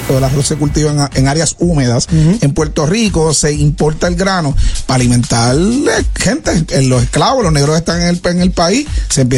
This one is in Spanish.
el arroz se cultiva en áreas húmedas. En Puerto Rico se importa el grano para alimentar gente. Los esclavos, los negros están en el país, se empieza